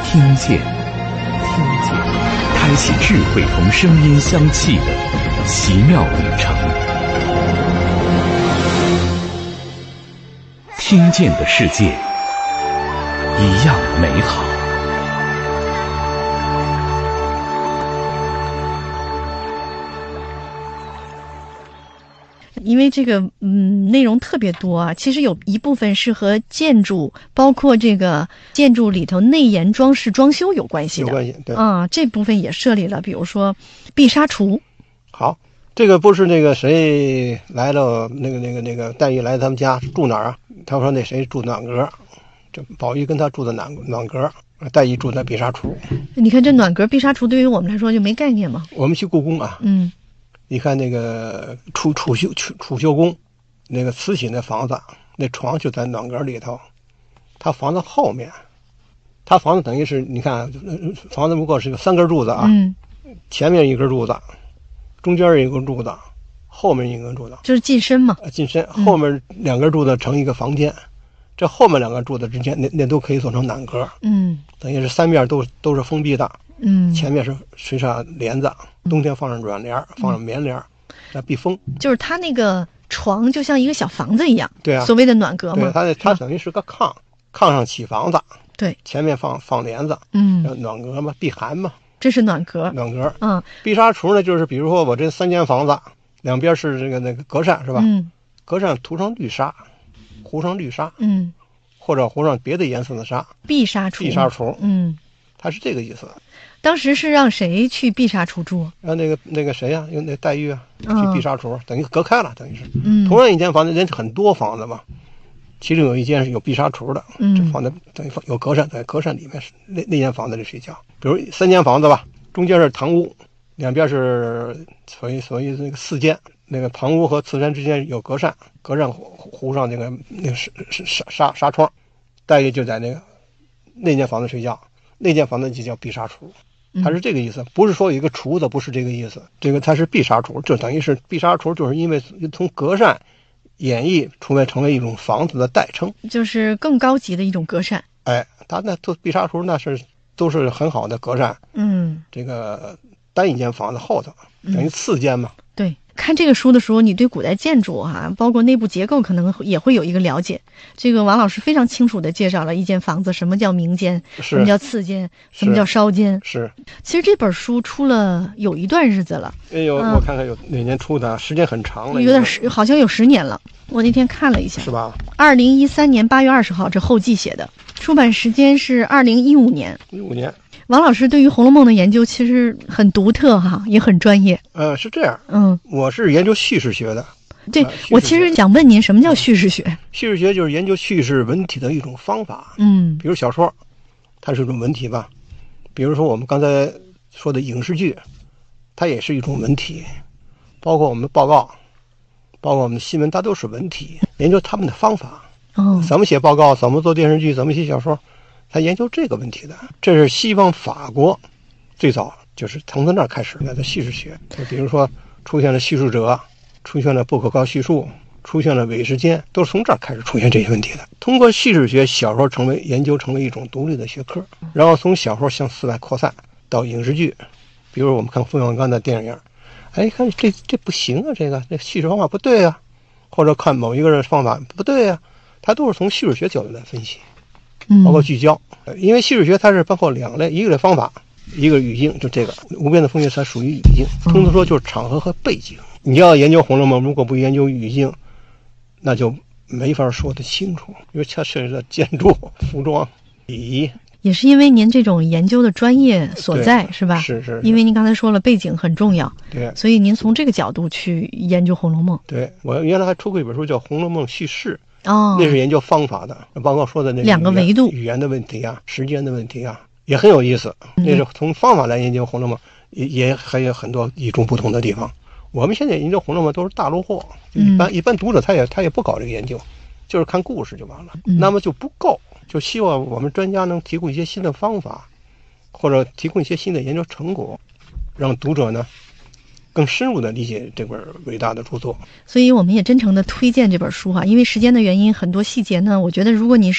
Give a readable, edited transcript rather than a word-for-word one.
听见，开启智慧同声音相契的奇妙旅程。听见的世界一样美好。 因为这个内容特别多啊，其实有一部分是和建筑，包括这个建筑里头内檐装饰装修有关系的。 有关系，对啊，这部分也设立了，比如说碧纱橱。 好，这个不是那个谁来了，那个黛玉来他们家住哪儿啊？他说那谁住暖阁，这宝玉跟他住的暖阁，黛玉住在碧纱橱。 你看这暖阁碧纱橱对于我们来说就没概念嘛。 我们去故宫啊，你看那个储秀宫，那个慈禧那房子，那床就在暖阁里头。他房子后面，他房子等于是你看，房子不过是有3根柱子啊，前面一根柱子，中间一根柱子，后面一根柱子， 就是进深嘛。 进深，后面2根柱子成一个房间，这后面2个柱子之间，那都可以做成暖阁。等于是3面都是封闭的。前面是垂上帘子，冬天放上软帘，放上棉帘，来避风。 就是它那个床就像一个小房子一样， 对啊， 所谓的暖阁嘛。 对，它等于是个炕上起房子， 对， 前面放帘子，暖阁嘛，避寒嘛。 这是暖阁。 碧纱橱呢，就是比如说我这3间房子，两边是那个隔扇是吧？隔扇涂上绿纱，糊上绿纱，或者糊上别的颜色的纱。 碧纱橱， 它是这个意思。 当时是让谁去碧纱橱住？ 让那个谁啊，用那黛玉啊去碧纱橱，等于隔开了，等于是。同样一间房子，人很多房子嘛，其中有一间是有碧纱橱的，这放在等于有隔扇，在隔扇里面是那间房子里睡觉。比如3间房子吧，中间是堂屋，两边是所以那个4间，那个堂屋和瓷山之间有隔扇，隔扇糊上那个纱窗，黛玉就在那间房子睡觉，那间房子就叫碧纱橱。它是这个意思，不是说有一个厨子，不是这个意思。这个它是碧纱橱，就等于是碧纱橱，就是因为从隔扇演绎成为一种房子的代称，就是更高级的一种隔扇。 它那碧纱橱那都是很好的隔扇。这个单一间房子后头等于4间嘛。 对，看这个书的时候，你对古代建筑包括内部结构可能也会有一个了解。这个王老师非常清楚地介绍了一间房子什么叫明间，什么叫次间，什么叫稍间。 是。 其实这本书出了有一段日子了。 我看看有哪年出的，时间很长了， 好像有10年了。我那天看了一下， 是吧 ？2013年8月20号，这后记写的，出版时间是2015年。 15年。 王老师对于《红楼梦》的研究其实很独特也很专业。 是这样。我是研究叙事学的。 对，我其实想问您，什么叫叙事学？ 叙事学就是研究叙事文体的一种方法。比如小说，它是一种文体吧。比如说我们刚才说的影视剧，它也是一种文体。包括我们的报告，包括我们的新闻，它都是文体。研究他们的方法。怎么写报告，怎么做电视剧，怎么写小说，他研究这个问题的。这是西方法国最早就是从那儿开始的叙事学。就比如说出现了叙述者，出现了不可靠叙述，出现了伪时间，都是从这儿开始出现这些问题的。通过叙事学，小说研究成为一种独立的学科，然后从小说向4外扩散到影视剧。比如我们看冯小刚的电影，看这不行啊，这叙事方法不对啊，或者看某一个人方法不对啊，他都是从叙事学角度来分析。包括聚焦，因为叙事学它是包括2类，一个是方法，一个语境。就这个无边的风月它属于语境，通俗说就是场合和背景。你要研究《红楼梦》，如果不研究语境，那就没法说得清楚，因为它涉及到建筑、服装、礼仪。 也是因为您这种研究的专业所在，是吧？ 是。 因为您刚才说了背景很重要， 对， 所以您从这个角度去研究《红楼梦》。 对，我原来还出过一本书叫《红楼梦叙事》。那是研究方法的，包括说的那 2个维度， 语言的问题啊，时间的问题啊，也很有意思。那是从方法来研究《红楼梦》，也还有很多与众不同的地方。我们现在研究《红楼梦》都是大陆货，一般读者他也不搞这个研究，就是看故事就完了。那么就不够，就希望我们专家能提供一些新的方法，或者提供一些新的研究成果，让读者呢更深入地理解这本伟大的著作。 所以我们也真诚地推荐这本书因为时间的原因，很多细节呢，我觉得如果你